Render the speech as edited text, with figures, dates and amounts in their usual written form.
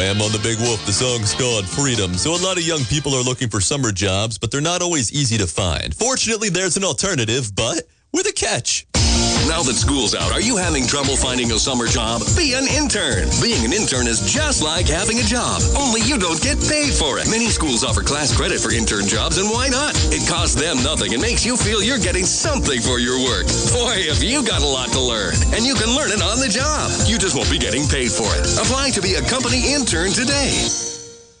Wham on the Big Wolf. The song's called Freedom. So a lot of young people are looking for summer jobs, but they're not always easy to find. Fortunately, there's an alternative, but with a catch. Now that school's out, are you having trouble finding a summer job? Be an intern. Being an intern is just like having a job, only you don't get paid for it. Many schools offer class credit for intern jobs, and why not? It costs them nothing and makes you feel you're getting something for your work. Boy, have you got a lot to learn, and you can learn it on the job. You just won't be getting paid for it. Apply to be a company intern today.